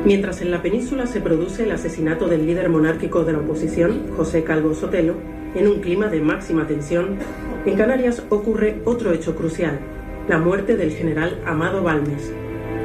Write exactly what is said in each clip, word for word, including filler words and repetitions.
Mientras en la península se produce el asesinato del líder monárquico de la oposición, José Calvo Sotelo, en un clima de máxima tensión, en Canarias ocurre otro hecho crucial, la muerte del general Amado Balmes.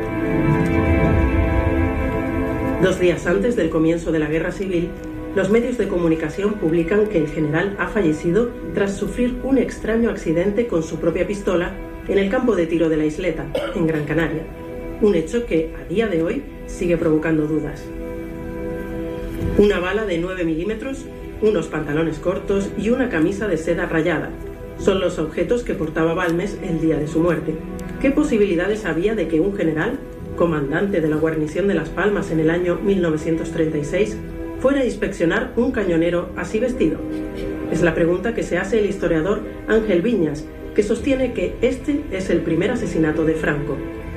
Dos días antes del comienzo de la guerra civil, los medios de comunicación publican que el general ha fallecido tras sufrir un extraño accidente con su propia pistola en el campo de tiro de la Isleta, en Gran Canaria. Un hecho que, a día de hoy, sigue provocando dudas. Una bala de nueve milímetros, unos pantalones cortos y una camisa de seda rayada son los objetos que portaba Balmes el día de su muerte. ¿Qué posibilidades había de que un general, comandante de la guarnición de Las Palmas en el año mil novecientos treinta y seis, fuera a inspeccionar un cañonero así vestido? Es la pregunta que se hace el historiador Ángel Viñas, que sostiene que este es el primer asesinato de Franco.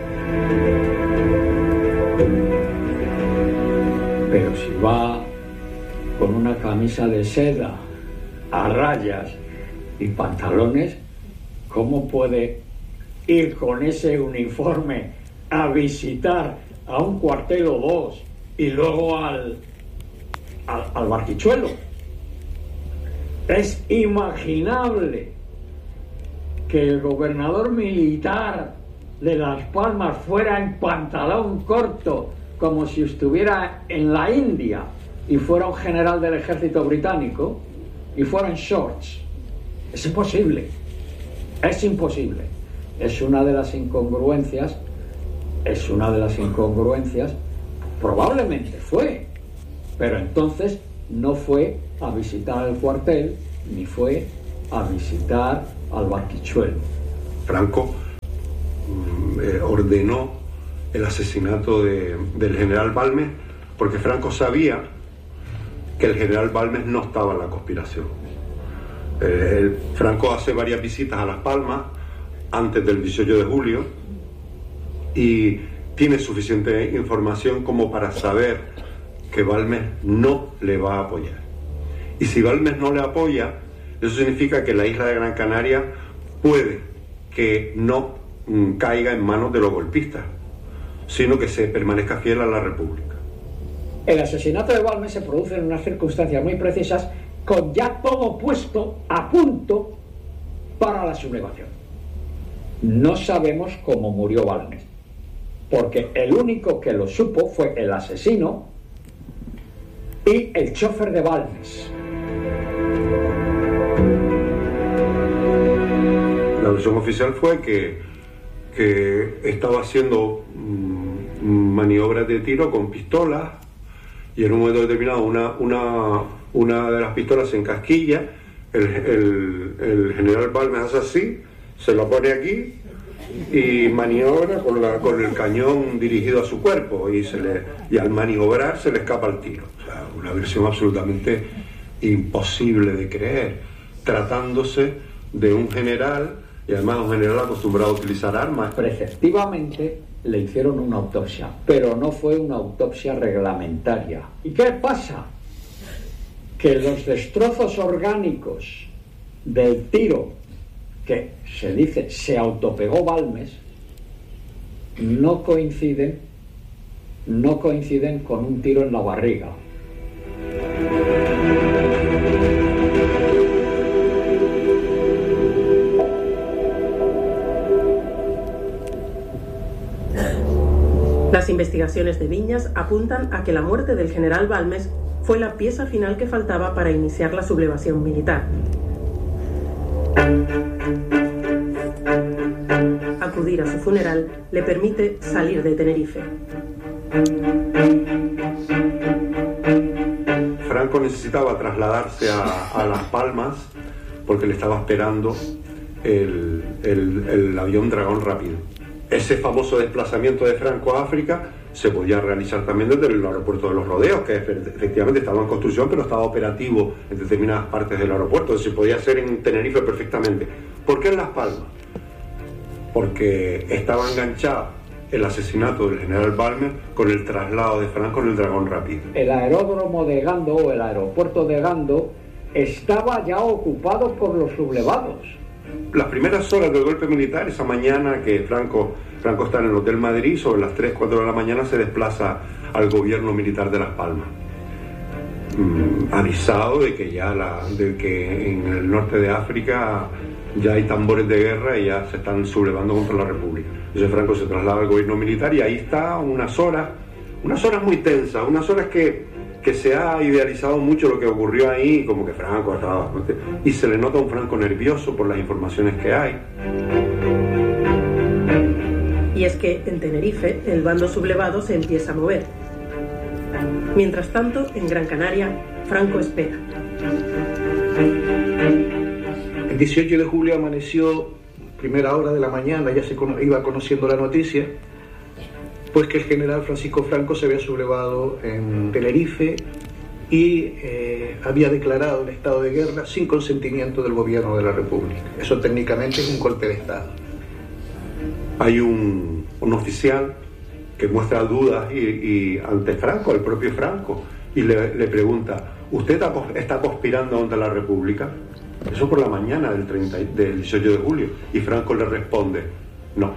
Pero si va con una camisa de seda a rayas y pantalones, ¿cómo puede ir con ese uniforme a visitar a un cuartel o dos y luego al, al, al Barquichuelo? Es imaginable que el gobernador militar de Las Palmas fuera en pantalón corto, como si estuviera en la India, y fuera un general del ejército británico, y fuera en shorts. Es imposible. Es imposible. Es una de las incongruencias, es una de las incongruencias, probablemente fue, pero entonces no fue a visitar el cuartel, ni fue a visitar al Barquichuelo. Franco eh, ordenó el asesinato de, del general Balmes porque Franco sabía que el general Balmes no estaba en la conspiración. Eh, el, Franco hace varias visitas a Las Palmas antes del dieciocho de julio y tiene suficiente información como para saber que Balmes no le va a apoyar. Y si Balmes no le apoya, eso significa que la isla de Gran Canaria puede que no mm, caiga en manos de los golpistas, sino que se permanezca fiel a la República. El asesinato de Balmes se produce en unas circunstancias muy precisas, con ya todo puesto a punto para la sublevación. No sabemos cómo murió Balmes, porque el único que lo supo fue el asesino y el chofer de Balmes. La versión oficial fue que, que estaba haciendo mmm, maniobras de tiro con pistolas y en un momento determinado una, una, una de las pistolas se encasquilla, el, el, el general Balmes hace así, se lo pone aquí y maniobra con, la, con el cañón dirigido a su cuerpo y, se le, y al maniobrar se le escapa el tiro. O sea, una versión absolutamente imposible de creer, tratándose de un general y además un general acostumbrado a utilizar armas. Preceptivamente le hicieron una autopsia, pero no fue una autopsia reglamentaria. ¿Y qué pasa? Que los destrozos orgánicos del tiro que se dice se autopegó Balmes no coinciden no coinciden con un tiro en la barriga. Las investigaciones de Viñas apuntan a que la muerte del general Balmes fue la pieza final que faltaba para iniciar la sublevación militar. Acudir a su funeral le permite salir de Tenerife. Franco necesitaba trasladarse a, a Las Palmas porque le estaba esperando el, el, el avión Dragón Rápido. Ese famoso desplazamiento de Franco a África se podía realizar también desde el aeropuerto de Los Rodeos, que efectivamente estaba en construcción, pero estaba operativo en determinadas partes del aeropuerto. Se podía hacer en Tenerife perfectamente. ¿Por qué en Las Palmas? Porque estaba enganchado el asesinato del general Balmes con el traslado de Franco en el Dragón Rápido. El aeródromo de Gando, o el aeropuerto de Gando, estaba ya ocupado por los sublevados. las primeras horas del golpe militar, esa mañana que Franco, Franco está en el Hotel Madrid, sobre las tres, cuatro de la mañana se desplaza al gobierno militar de Las Palmas, mm, avisado de que ya la, de que en el norte de África ya hay tambores de guerra y ya se están sublevando contra la República. Entonces Franco se traslada al gobierno militar y ahí está unas horas, unas horas muy tensas, unas horas que, que se ha idealizado mucho lo que ocurrió ahí, como que Franco estaba... Y se le nota a un Franco nervioso por las informaciones que hay. Y es que en Tenerife el bando sublevado se empieza a mover. Mientras tanto, en Gran Canaria, Franco espera. El dieciocho de julio amaneció, primera hora de la mañana, ya se iba conociendo la noticia, pues que el general Francisco Franco se había sublevado en Tenerife y eh, había declarado el estado de guerra sin consentimiento del gobierno de la República. Eso técnicamente es un golpe de Estado. Hay un, un oficial que muestra dudas y, y ante Franco, el propio Franco, y le, le pregunta, ¿usted está conspirando contra la República? Eso por la mañana del, treinta, del dieciocho de julio. Y Franco le responde, no.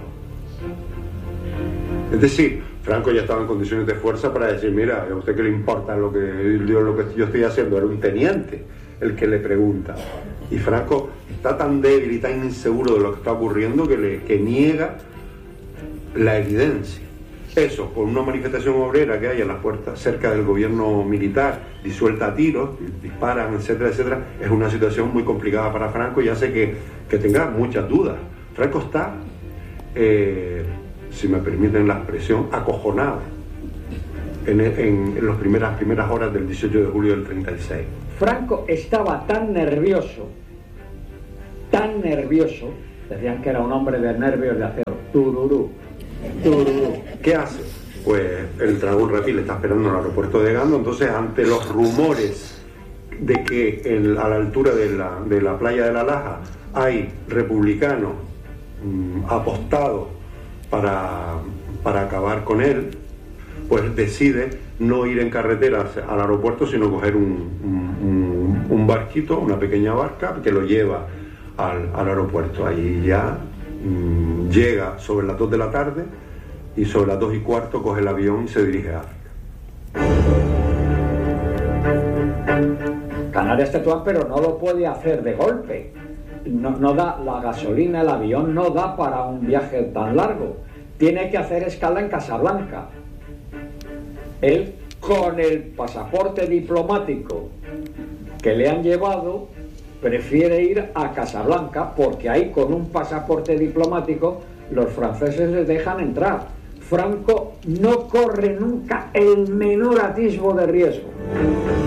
Es decir, Franco ya estaba en condiciones de fuerza para decir, mira, ¿a usted qué le importa lo que yo, lo que yo estoy haciendo? Era un teniente el que le pregunta. Y Franco está tan débil y tan inseguro de lo que está ocurriendo que, le, que niega la evidencia. Eso, con una manifestación obrera que hay en las puertas cerca del gobierno militar, disuelta a tiros, disparan, etcétera, etcétera, es una situación muy complicada para Franco y hace que, que tenga muchas dudas. Franco está, eh, si me permiten la expresión, acojonado en, en, en las primeras, primeras horas del dieciocho de julio del treinta y seis. Franco estaba tan nervioso, tan nervioso, decían que era un hombre de nervios de acero, tururú, tururú. ¿Qué hace? Pues el dragón Rapid le está esperando en el aeropuerto de Gando, entonces ante los rumores de que en, a la altura de la, de la playa de la Laja hay republicanos mmm, apostados para, para acabar con él, pues decide no ir en carretera al aeropuerto, sino coger un, un, un barquito, una pequeña barca que lo lleva al, al aeropuerto. Ahí ya mmm, llega sobre las dos de la tarde y sobre las dos y cuarto coge el avión y se dirige a África. Canarias Tetuán, pero no lo puede hacer de golpe. No, no da la gasolina, el avión no da para un viaje tan largo. Tiene que hacer escala en Casablanca. Él, con el pasaporte diplomático que le han llevado, prefiere ir a Casablanca porque ahí con un pasaporte diplomático los franceses les dejan entrar. Franco no corre nunca el menor atisbo de riesgo.